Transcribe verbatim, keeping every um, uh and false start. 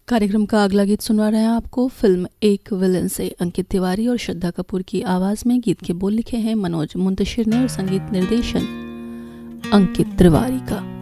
कार्यक्रम का अगला गीत सुनवा रहे हैं आपको फिल्म एक विलन से। अंकित तिवारी और श्रद्धा कपूर की आवाज में गीत के बोल लिखे हैं मनोज मुंतशिर ने और संगीत निर्देशन अंकित त्रिवारी का।